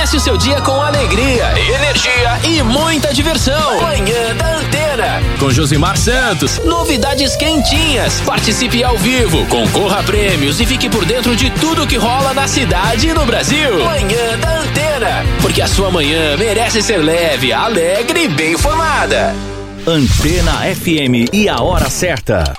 Comece o seu dia com alegria, energia e muita diversão. Manhã da Antena, com Josimar Santos. Novidades quentinhas. Participe ao vivo, concorra a prêmios e fique por dentro de tudo que rola na cidade e no Brasil. Manhã da Antena, porque a sua manhã merece ser leve, alegre e bem informada. Antena FM e a hora certa.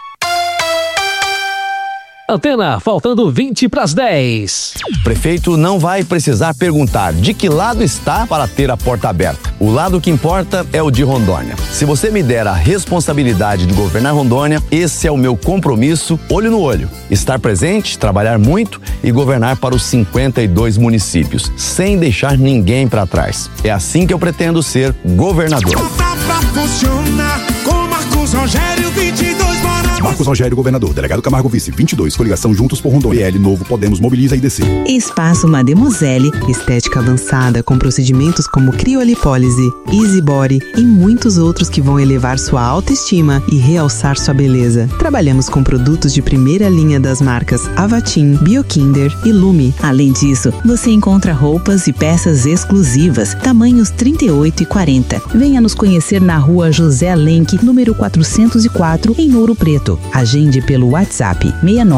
Antena, faltando 20 para as 10. Prefeito não vai precisar perguntar de que lado está para ter a porta aberta. O lado que importa é o de Rondônia. Se você me der a responsabilidade de governar Rondônia, esse é o meu compromisso, olho no olho. Estar presente, trabalhar muito e governar para os 52 municípios, sem deixar ninguém para trás. É assim que eu pretendo ser governador. Funciona com Marcos Rogério 22 Moraes. Marcos Rogério, governador. Delegado Camargo Vice, 22. Coligação Juntos por Rondônia. PL Novo, Podemos, Mobiliza e DC. Espaço Mademoiselle. Estética avançada com procedimentos como criolipólise, easy body e muitos outros que vão elevar sua autoestima e realçar sua beleza. Trabalhamos com produtos de primeira linha das marcas Avatim, Biokinder e Lume. Além disso, você encontra roupas e peças exclusivas, tamanhos 38 e 40. Venha nos conhecer na Rua José Lenk, número 404, em Ouro Preto. Agende pelo WhatsApp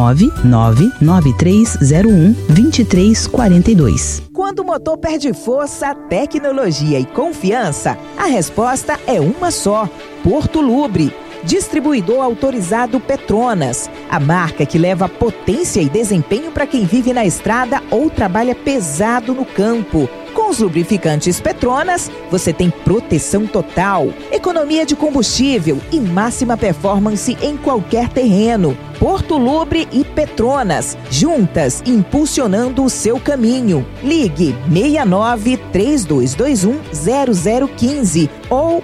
69993012342. Quando o motor perde força, tecnologia e confiança, a resposta é uma só: Porto Lubre. Distribuidor autorizado Petronas, a marca que leva potência e desempenho para quem vive na estrada ou trabalha pesado no campo. Com os lubrificantes Petronas, você tem proteção total, economia de combustível e máxima performance em qualquer terreno. Porto Lubre e Petronas, juntas impulsionando o seu caminho. Ligue 69-3221-0015 ou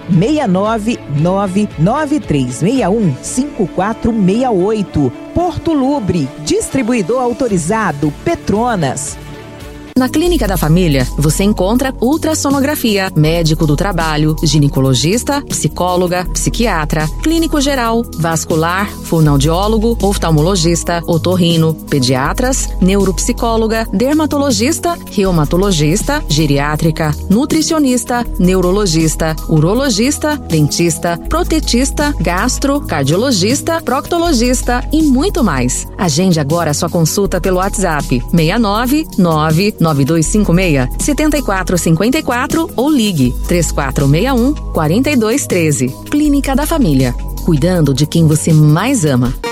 6999361-5468. Porto Lubre, distribuidor autorizado Petronas. Na Clínica da Família, você encontra ultrassonografia, médico do trabalho, ginecologista, psicóloga, psiquiatra, clínico geral, vascular, fonoaudiólogo, oftalmologista, otorrino, pediatras, neuropsicóloga, dermatologista, reumatologista, geriátrica, nutricionista, neurologista, urologista, dentista, protetista, gastro, cardiologista, proctologista e muito mais. Agende agora sua consulta pelo WhatsApp 6999256-7454 ou ligue 3461-4213. Clínica da Família, cuidando de quem você mais ama.